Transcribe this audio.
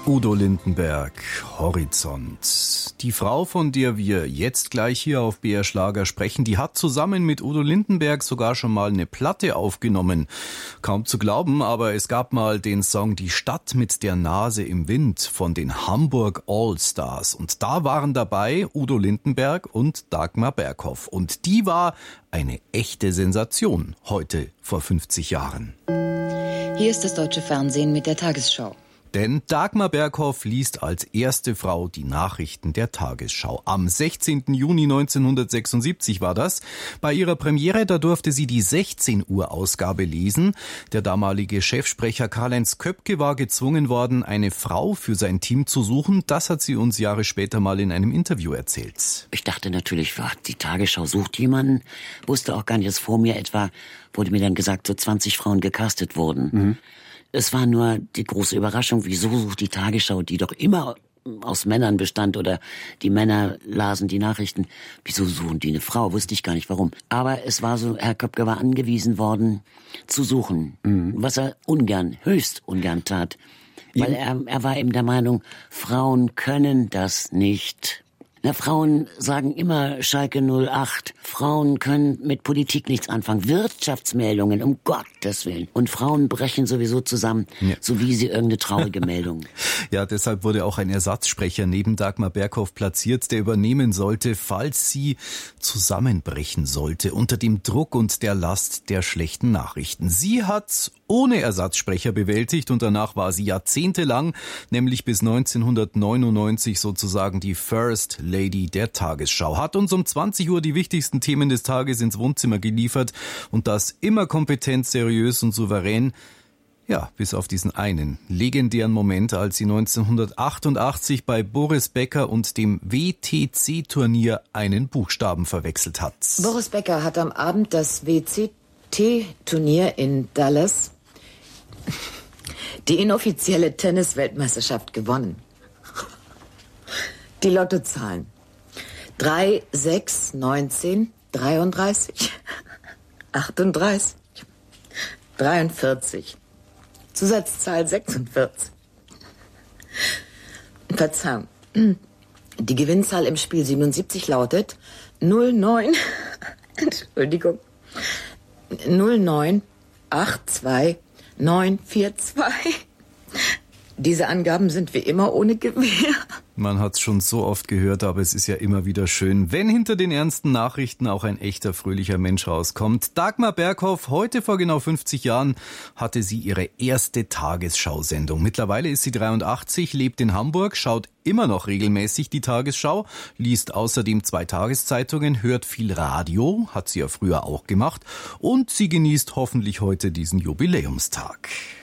Udo Lindenberg, Horizont. Die Frau, von der wir jetzt gleich hier auf BR Schlager sprechen, die hat zusammen mit Udo Lindenberg sogar schon mal eine Platte aufgenommen. Kaum zu glauben, aber es gab mal den Song Die Stadt mit der Nase im Wind von den Hamburg All-Stars. Und da waren dabei Udo Lindenberg und Dagmar Berghoff. Und die war eine echte Sensation heute vor 50 Jahren. Hier ist das deutsche Fernsehen mit der Tagesschau. Denn Dagmar Berghoff liest als erste Frau die Nachrichten der Tagesschau. Am 16. Juni 1976 war das. Bei ihrer Premiere, da durfte sie die 16 Uhr Ausgabe lesen. Der damalige Chefsprecher Karl-Heinz Köpke war gezwungen worden, eine Frau für sein Team zu suchen. Das hat sie uns Jahre später mal in einem Interview erzählt. Ich dachte natürlich, die Tagesschau sucht jemanden. Wusste auch gar nicht, dass vor mir etwa, wurde mir dann gesagt, so 20 Frauen gecastet wurden. Mhm. Es war nur die große Überraschung, wieso sucht die Tagesschau, die doch immer aus Männern bestand oder die Männer lasen die Nachrichten, wieso suchen die eine Frau? Wusste ich gar nicht warum. Aber es war so, Herr Köpke war angewiesen worden zu suchen, was er höchst ungern tat. Weil er war eben der Meinung, Frauen können das nicht. Na, Frauen sagen immer Schalke 08. Frauen können mit Politik nichts anfangen. Wirtschaftsmeldungen, um Gottes Willen. Und Frauen brechen sowieso zusammen, so wie sie irgendeine traurige Meldung. Ja, deshalb wurde auch ein Ersatzsprecher neben Dagmar Berghoff platziert, der übernehmen sollte, falls sie zusammenbrechen sollte unter dem Druck und der Last der schlechten Nachrichten. Sie hat's ohne Ersatzsprecher bewältigt und danach war sie jahrzehntelang, nämlich bis 1999 sozusagen die First Lady der Tagesschau, hat uns um 20 Uhr die wichtigsten Themen des Tages ins Wohnzimmer geliefert und das immer kompetent, seriös und souverän. Ja, bis auf diesen einen legendären Moment, als sie 1988 bei Boris Becker und dem WTC-Turnier einen Buchstaben verwechselt hat. Boris Becker hat am Abend das WTC-Turnier in Dallas, die inoffizielle Tennis-Weltmeisterschaft, gewonnen. Die Lottozahlen: 3, 6, 19, 33, 38, 43, Zusatzzahl 46. Verzeihung. Die Gewinnzahl im Spiel 77 lautet 09, Entschuldigung, 0982942. Diese Angaben sind wie immer ohne Gewähr. Man hat's schon so oft gehört, aber es ist ja immer wieder schön, wenn hinter den ernsten Nachrichten auch ein echter, fröhlicher Mensch rauskommt. Dagmar Berghoff, heute vor genau 50 Jahren, hatte sie ihre erste Tagesschau-Sendung. Mittlerweile ist sie 83, lebt in Hamburg, schaut immer noch regelmäßig die Tagesschau, liest außerdem 2 Tageszeitungen, hört viel Radio, hat sie ja früher auch gemacht, und sie genießt hoffentlich heute diesen Jubiläumstag.